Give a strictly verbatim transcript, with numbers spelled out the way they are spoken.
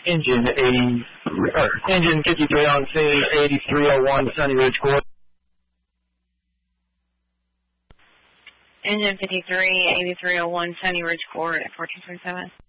Engine eighty, or engine fifty-three on scene, eighty-three oh one Sunny Ridge Court. Engine fifty-three, eighty-three oh one Sunny Ridge Court at fourteen twenty-seven.